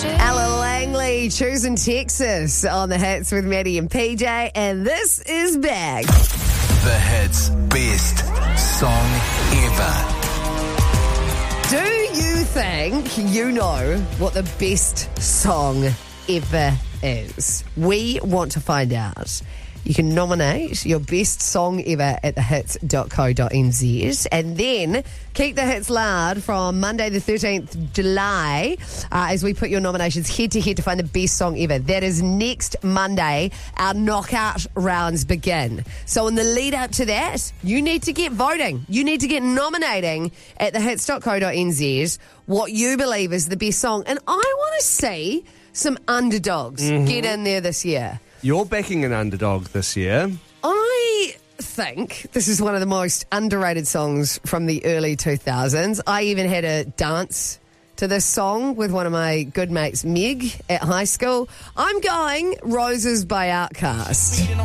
Ella Langley, Choosing Texas on the Hits with Maddie and PJ, and this is back. The Hits best song ever. Do you think you know what the best song ever is? We want to find out. You can nominate your best song ever at thehits.co.nz and then keep the hits loud from Monday the 13th July as we put your nominations head to head to find the best song ever. That is next Monday. Our knockout rounds begin. So in the lead up to that, you need to get voting. You need to get nominating at thehits.co.nz what you believe is the best song. And I want to see some underdogs get in there this year. You're backing an underdog this year. I think this is one of the most underrated songs from the early 2000s. I even had a dance to this song with one of my good mates, Meg, at high school. I'm going Roses by Outkast.